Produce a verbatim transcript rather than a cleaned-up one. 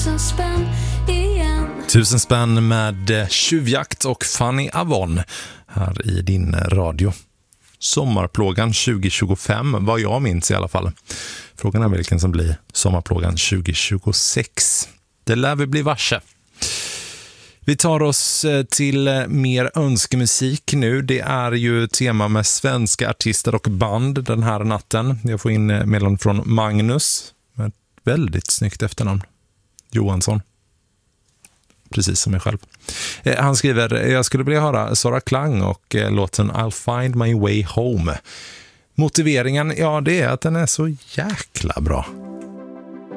tusen spänn igen. Tusen spänn med Tjuvjakt och Fanny Avon här i din radio. Sommarplågan tjugo tjugofem, vad jag minns i alla fall. Frågan är vilken som blir sommarplågan tjugo tjugosex. Det lär vi bli varse. Vi tar oss till mer önskemusik nu. Det är ju tema med svenska artister och band den här natten. Jag får in meddelande från Magnus med ett väldigt snyggt efternamn. Johansson. Precis som jag själv. Han skriver, jag skulle vilja höra Sara Klang och låten I'll find my way home. Motiveringen, ja det är att den är så jäkla bra.